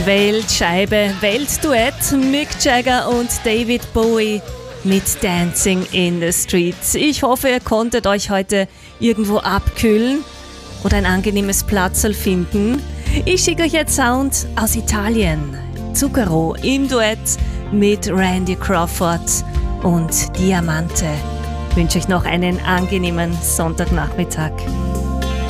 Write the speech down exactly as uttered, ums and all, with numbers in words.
Weltscheibe, Weltduett, Mick Jagger und David Bowie mit Dancing in the Street. Ich hoffe, ihr konntet euch heute irgendwo abkühlen oder ein angenehmes Platzl finden. Ich schicke euch jetzt Sound aus Italien. Zucchero im Duett mit Randy Crawford und Diamante. Ich wünsche euch noch einen angenehmen Sonntagnachmittag.